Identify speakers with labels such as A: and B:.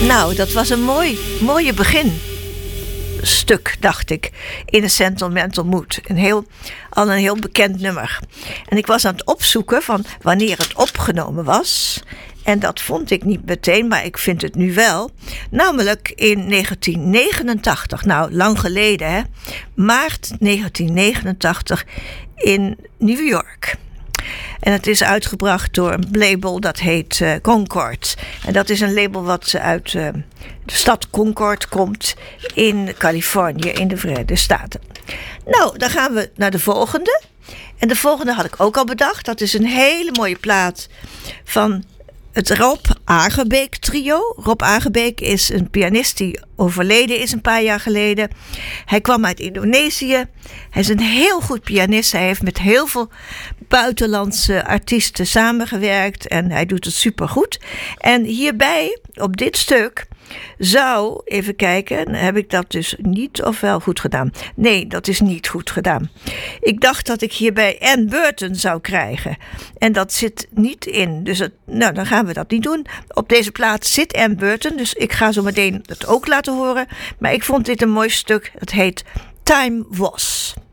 A: Nou, dat was een mooie beginstuk, dacht ik, in A Sentimental Mood. Al een heel bekend nummer. En ik was aan het opzoeken van wanneer het opgenomen was. En dat vond ik niet meteen, maar ik vind het nu wel. Namelijk in 1989. Nou, lang geleden, hè. Maart 1989 in New York. En het is uitgebracht door een label dat heet Concord. En dat is een label wat uit de stad Concord komt in Californië in de Verenigde Staten. Nou, dan gaan we naar de volgende. En de volgende had ik ook al bedacht. Dat is een hele mooie plaat van het Rob Agerbeek trio. Rob Agerbeek is een pianist die overleden is een paar jaar geleden. Hij kwam uit Indonesië. Hij is een heel goed pianist. Hij heeft met heel veel buitenlandse artiesten samengewerkt. En hij doet het supergoed. En hierbij, op dit stuk, even kijken, heb ik dat dus niet of wel goed gedaan? Nee, dat is niet goed gedaan. Ik dacht dat ik hierbij Ann Burton zou krijgen. En dat zit niet in. Dus dan gaan we dat niet doen. Op deze plaats zit Ann Burton. Dus ik ga zo meteen het ook laten horen. Maar ik vond dit een mooi stuk. Het heet Time Was.